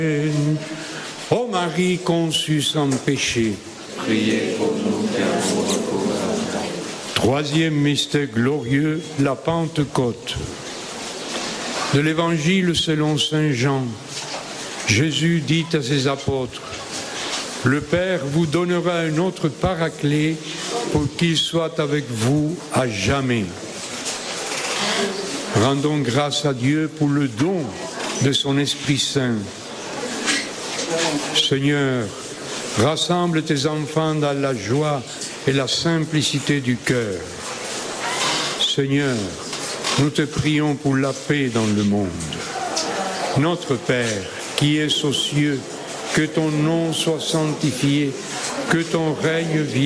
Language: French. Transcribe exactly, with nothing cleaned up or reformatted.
Ô Marie conçue sans péché, Priez pour nous qui avons recours à vous. troisième mystère glorieux, la Pentecôte. De l'Évangile selon saint Jean, Jésus dit à ses apôtres, « Le Père vous donnera un autre paraclet pour qu'il soit avec vous à jamais. » Rendons grâce à Dieu pour le don de son Esprit Saint. Seigneur, rassemble tes enfants dans la joie et la simplicité du cœur. Seigneur, nous te prions pour la paix dans le monde. Notre Père, qui es aux cieux, que ton nom soit sanctifié, que ton règne vienne.